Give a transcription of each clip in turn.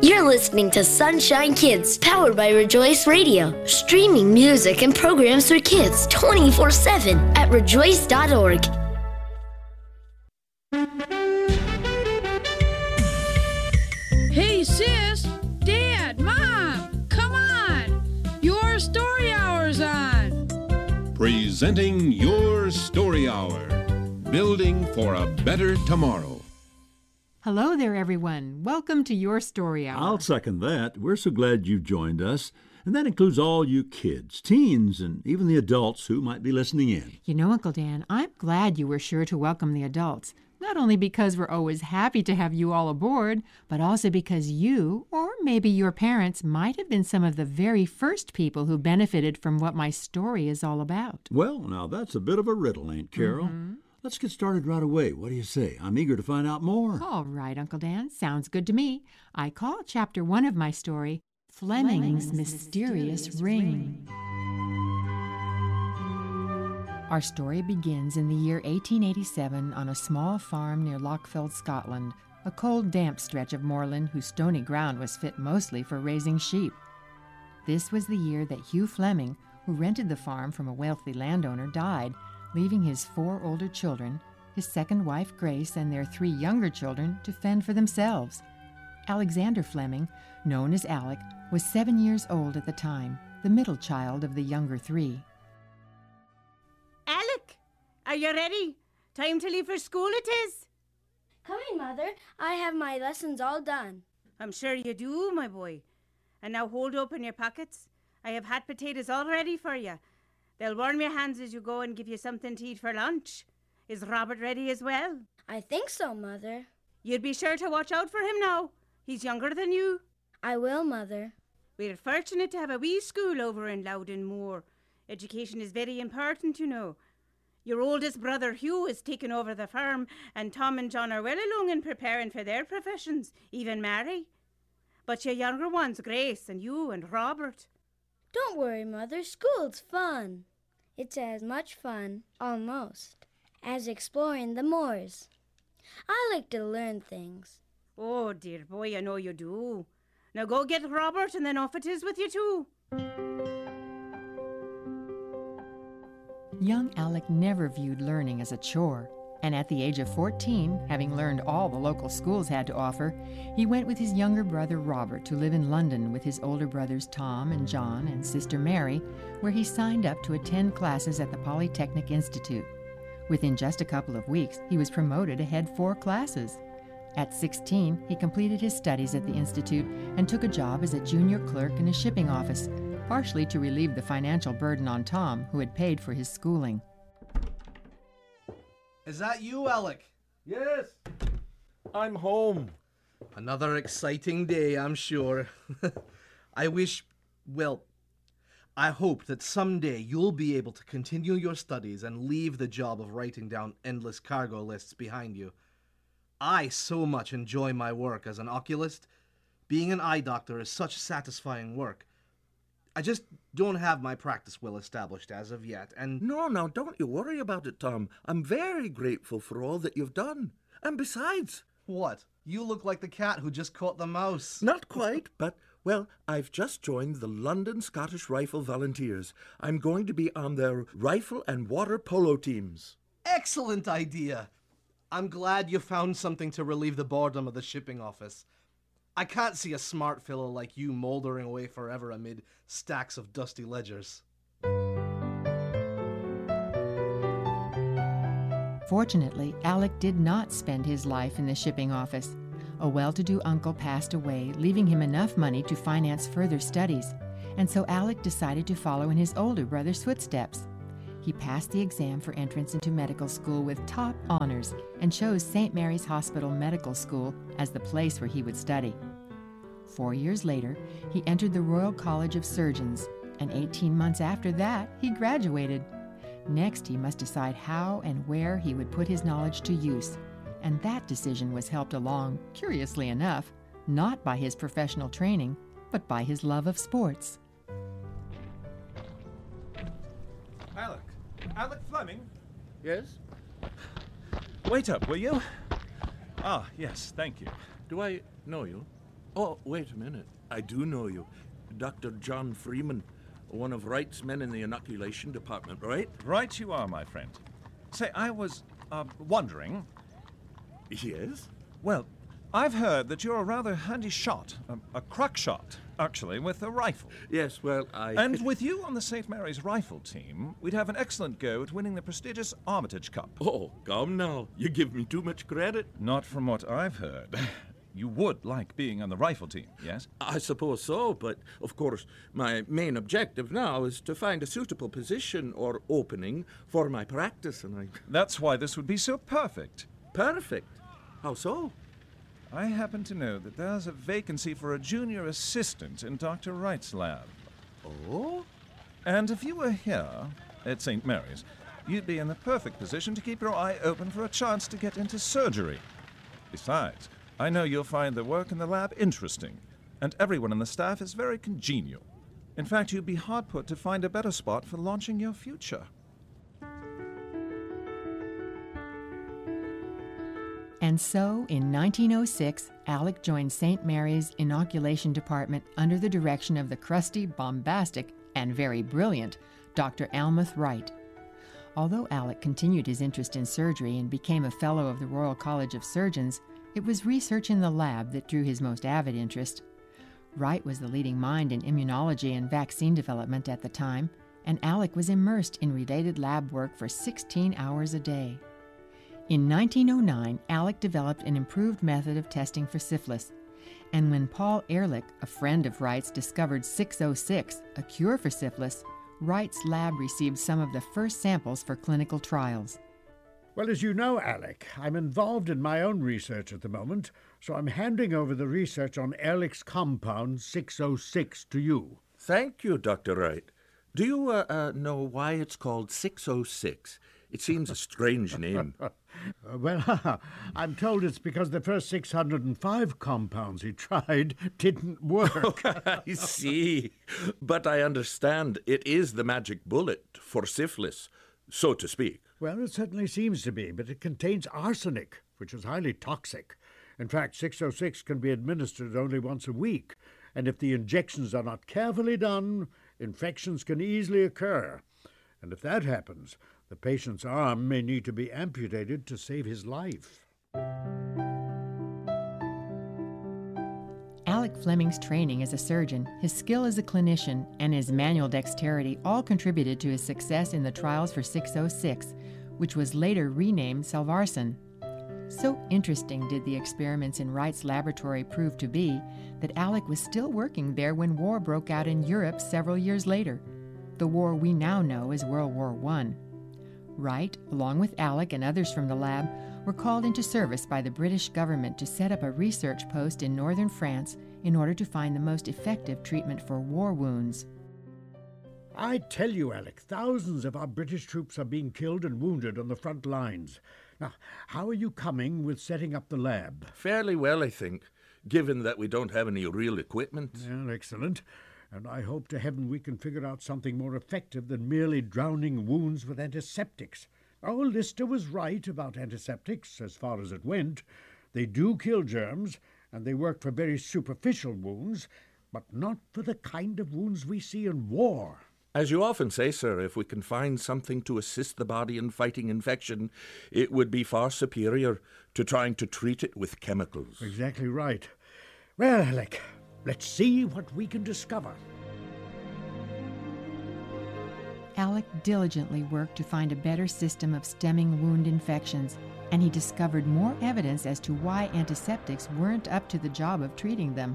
You're listening to Sunshine Kids, powered by Rejoice Radio. Streaming music and programs for kids 24/7 at rejoice.org. Hey, sis, Dad, Mom, come on. Your story hour's on. Presenting Your Story Hour, building for a better tomorrow. Hello there, everyone. Welcome to Your Story Hour. I'll second that. We're so glad you've joined us. And that includes all you kids, teens, and even the adults who might be listening in. You know, Uncle Dan, I'm glad you were sure to welcome the adults. Not only because we're always happy to have you all aboard, but also because you, or maybe your parents, might have been some of the very first people who benefited from what my story is all about. Well, now that's a bit of a riddle, ain't Carol? Mm-hmm. Let's get started right away. What do you say? I'm eager to find out more. All right, Uncle Dan. Sounds good to me. I call Chapter 1 of my story, Fleming's Mysterious Ring. Our story begins in the year 1887 on a small farm near Lochfeld, Scotland, a cold, damp stretch of moorland whose stony ground was fit mostly for raising sheep. This was the year that Hugh Fleming, who rented the farm from a wealthy landowner, died, leaving his 4 older children, his second wife Grace, and their 3 younger children to fend for themselves. Alexander Fleming, known as Alec, was 7 years old at the time, the middle child of the younger 3. Alec, are you ready? Time to leave for school it is. Coming, Mother. I have my lessons all done. I'm sure you do, my boy. And now hold open your pockets. I have hot potatoes all ready for you. They'll warm your hands as you go and give you something to eat for lunch. Is Robert ready as well? I think so, Mother. You'd be sure to watch out for him now. He's younger than you. I will, Mother. We're fortunate to have a wee school over in Loudon Moor. Education is very important, you know. Your oldest brother Hugh has taken over the farm, and Tom and John are well along in preparing for their professions, even Mary. But your younger ones, Grace and you and Robert. Don't worry, Mother. School's fun. It's as much fun, almost, as exploring the moors. I like to learn things. Oh, dear boy, I know you do. Now go get Robert and then off it is with you two. Young Alec never viewed learning as a chore, and at the age of 14, having learned all the local schools had to offer, he went with his younger brother Robert to live in London with his older brothers Tom and John and sister Mary, where he signed up to attend classes at the Polytechnic Institute. Within just a couple of weeks, he was promoted to head 4 classes. At 16, he completed his studies at the Institute and took a job as a junior clerk in a shipping office, partially to relieve the financial burden on Tom, who had paid for his schooling. Is that you, Alec? Yes, I'm home. Another exciting day, I'm sure. I hope that someday you'll be able to continue your studies and leave the job of writing down endless cargo lists behind you. I so much enjoy my work as an oculist. Being an eye doctor is such satisfying work. I just don't have my practice well established as of yet, and... No, don't you worry about it, Tom. I'm very grateful for all that you've done. And besides... What? You look like the cat who just caught the mouse. Not quite, but, well, I've just joined the London Scottish Rifle Volunteers. I'm going to be on their rifle and water polo teams. Excellent idea. I'm glad you found something to relieve the boredom of the shipping office. I can't see a smart fellow like you mouldering away forever amid stacks of dusty ledgers. Fortunately, Alec did not spend his life in the shipping office. A well-to-do uncle passed away, leaving him enough money to finance further studies, and so Alec decided to follow in his older brother's footsteps. He passed the exam for entrance into medical school with top honors and chose St. Mary's Hospital Medical School as the place where he would study. 4 years later, he entered the Royal College of Surgeons, and 18 months after that, he graduated. Next, he must decide how and where he would put his knowledge to use, and that decision was helped along, curiously enough, not by his professional training, but by his love of sports. Alec Fleming? Yes? Wait up, will you? Ah, yes, thank you. Do I know you? Oh, wait a minute. I do know you. Dr. John Freeman, one of Wright's men in the inoculation department, right? Right you are, my friend. Say, I was, wondering... Yes? Well, I've heard that you're a rather handy shot, a crack shot, actually, with a rifle. Yes, well, And with you on the St. Mary's rifle team, we'd have an excellent go at winning the prestigious Armitage Cup. Oh, come now. You give me too much credit. Not from what I've heard. You would like being on the rifle team, yes? I suppose so, but of course my main objective now is to find a suitable position or opening for my practice, and That's why this would be so perfect. Perfect? How so? I happen to know that there's a vacancy for a junior assistant in Dr. Wright's lab. Oh? And if you were here at St. Mary's, you'd be in the perfect position to keep your eye open for a chance to get into surgery. Besides, I know you'll find the work in the lab interesting, and everyone on the staff is very congenial. In fact, you'd be hard put to find a better spot for launching your future. And so, in 1906, Alec joined St. Mary's inoculation department under the direction of the crusty, bombastic, and very brilliant Dr. Almroth Wright. Although Alec continued his interest in surgery and became a Fellow of the Royal College of Surgeons, it was research in the lab that drew his most avid interest. Wright was the leading mind in immunology and vaccine development at the time, and Alec was immersed in related lab work for 16 hours a day. In 1909, Alec developed an improved method of testing for syphilis, and when Paul Ehrlich, a friend of Wright's, discovered 606, a cure for syphilis, Wright's lab received some of the first samples for clinical trials. Well, as you know, Alec, I'm involved in my own research at the moment, so I'm handing over the research on Ehrlich's compound 606 to you. Thank you, Dr. Wright. Do you know why it's called 606? It seems a strange name. Well, I'm told it's because the first 605 compounds he tried didn't work. I see. But I understand it is the magic bullet for syphilis, so to speak. Well, it certainly seems to be, but it contains arsenic, which is highly toxic. In fact, 606 can be administered only once a week, and if the injections are not carefully done, infections can easily occur. And if that happens, the patient's arm may need to be amputated to save his life. Alec Fleming's training as a surgeon, his skill as a clinician, and his manual dexterity all contributed to his success in the trials for 606, which was later renamed Salvarsan. So interesting did the experiments in Wright's laboratory prove to be that Alec was still working there when war broke out in Europe several years later. The war we now know as World War I. Wright, along with Alec and others from the lab, were called into service by the British government to set up a research post in northern France in order to find the most effective treatment for war wounds. I tell you, Alec, thousands of our British troops are being killed and wounded on the front lines. Now, how are you coming with setting up the lab? Fairly well, I think, given that we don't have any real equipment. Well, excellent. And I hope to heaven we can figure out something more effective than merely drowning wounds with antiseptics. Oh, Lister was right about antiseptics, as far as it went. They do kill germs, and they work for very superficial wounds, but not for the kind of wounds we see in war. As you often say, sir, if we can find something to assist the body in fighting infection, it would be far superior to trying to treat it with chemicals. Exactly right. Well, Alec, let's see what we can discover. Alec diligently worked to find a better system of stemming wound infections, and he discovered more evidence as to why antiseptics weren't up to the job of treating them.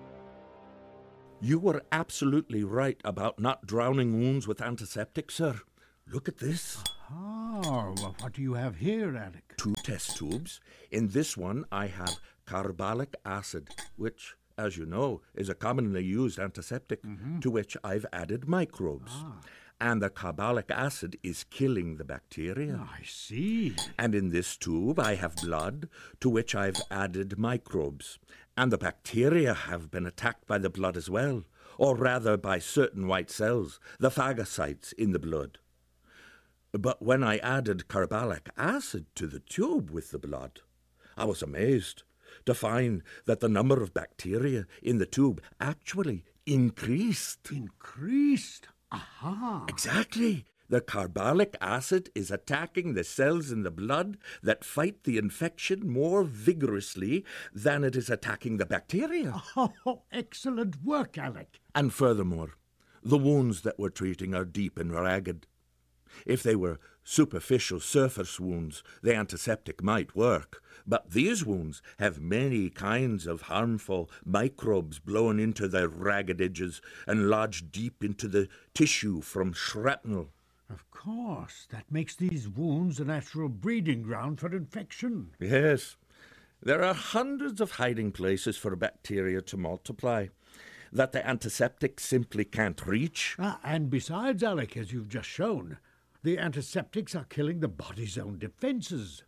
You were absolutely right about not drowning wounds with antiseptics, sir. Look at this. Oh, well, what do you have here, Alec? 2 test tubes. In this one, I have carbolic acid, which, as you know, is a commonly used antiseptic, to which I've added microbes. And the carbolic acid is killing the bacteria. I see. And in this tube, I have blood, to which I've added microbes. And the bacteria have been attacked by the blood as well, or rather by certain white cells, the phagocytes in the blood. But when I added carbolic acid to the tube with the blood, I was amazed, to find that the number of bacteria in the tube actually increased. Increased? Aha! Exactly. The carbolic acid is attacking the cells in the blood that fight the infection more vigorously than it is attacking the bacteria. Oh, excellent work, Alec. And furthermore, the wounds that we're treating are deep and ragged. If they were superficial surface wounds, the antiseptic might work. But these wounds have many kinds of harmful microbes blown into their ragged edges and lodged deep into the tissue from shrapnel. Of course, that makes these wounds a natural breeding ground for infection. Yes, there are hundreds of hiding places for bacteria to multiply that the antiseptic simply can't reach. And besides, Alec, as you've just shown, the antiseptics are killing the body's own defenses.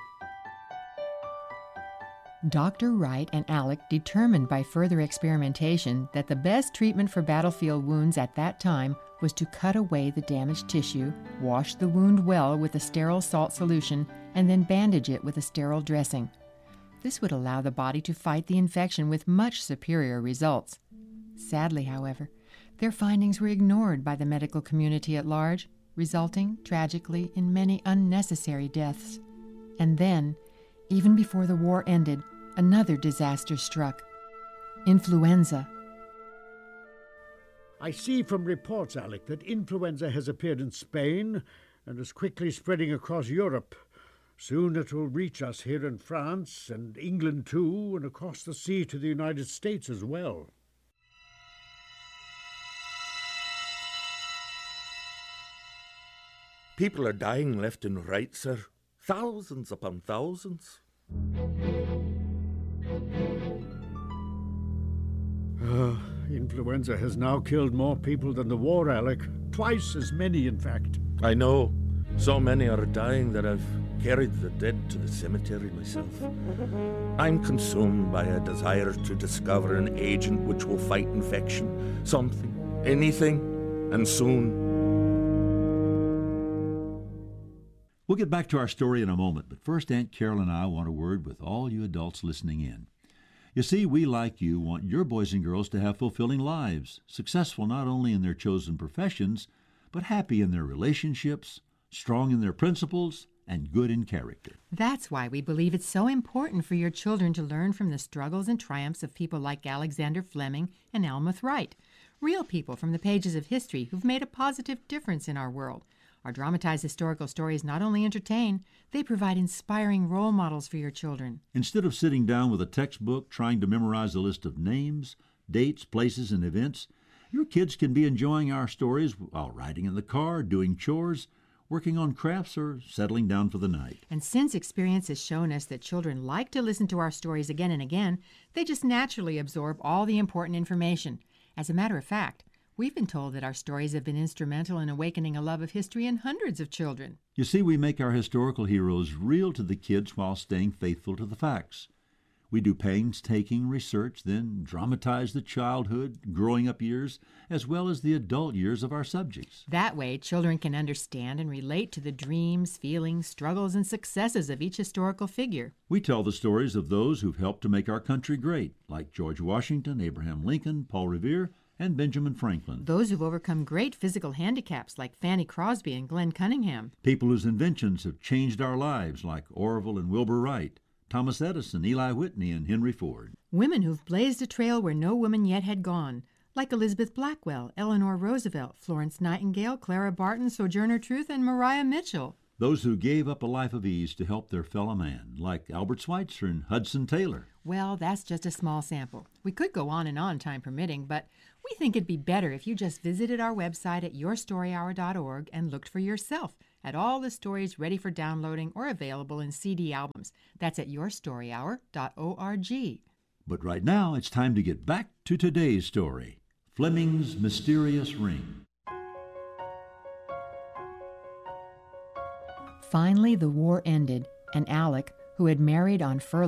Dr. Wright and Alec determined by further experimentation that the best treatment for battlefield wounds at that time was to cut away the damaged tissue, wash the wound well with a sterile salt solution, and then bandage it with a sterile dressing. This would allow the body to fight the infection with much superior results. Sadly, however, their findings were ignored by the medical community at large, resulting, tragically, in many unnecessary deaths. And then, even before the war ended, another disaster struck: influenza. I see from reports, Alec, that influenza has appeared in Spain and is quickly spreading across Europe. Soon it will reach us here in France and England too, and across the sea to the United States as well. People are dying left and right, sir. Thousands upon thousands. Influenza has now killed more people than the war, Alec. Twice as many, in fact. I know. So many are dying that I've carried the dead to the cemetery myself. I'm consumed by a desire to discover an agent which will fight infection. Something, anything, and soon. We'll get back to our story in a moment, but first Aunt Carol and I want a word with all you adults listening in. You see, we, like you, want your boys and girls to have fulfilling lives, successful not only in their chosen professions, but happy in their relationships, strong in their principles, and good in character. That's why we believe it's so important for your children to learn from the struggles and triumphs of people like Alexander Fleming and Almroth Wright, real people from the pages of history who've made a positive difference in our world. Our dramatized historical stories not only entertain, they provide inspiring role models for your children. Instead of sitting down with a textbook trying to memorize a list of names, dates, places, and events, your kids can be enjoying our stories while riding in the car, doing chores, working on crafts, or settling down for the night. And since experience has shown us that children like to listen to our stories again and again, they just naturally absorb all the important information. As a matter of fact, we've been told that our stories have been instrumental in awakening a love of history in hundreds of children. You see, we make our historical heroes real to the kids while staying faithful to the facts. We do painstaking research, then dramatize the childhood, growing up years, as well as the adult years of our subjects. That way, children can understand and relate to the dreams, feelings, struggles, and successes of each historical figure. We tell the stories of those who've helped to make our country great, like George Washington, Abraham Lincoln, Paul Revere, and Benjamin Franklin. Those who've overcome great physical handicaps like Fanny Crosby and Glenn Cunningham. People whose inventions have changed our lives like Orville and Wilbur Wright, Thomas Edison, Eli Whitney, and Henry Ford. Women who've blazed a trail where no woman yet had gone, like Elizabeth Blackwell, Eleanor Roosevelt, Florence Nightingale, Clara Barton, Sojourner Truth, and Maria Mitchell. Those who gave up a life of ease to help their fellow man, like Albert Schweitzer and Hudson Taylor. Well, that's just a small sample. We could go on and on, time permitting, but we think it'd be better if you just visited our website at yourstoryhour.org and looked for yourself at all the stories ready for downloading or available in CD albums. That's at yourstoryhour.org. But right now, it's time to get back to today's story, Fleming's Mysterious Ring. Finally, the war ended, and Alec, who had married on furlough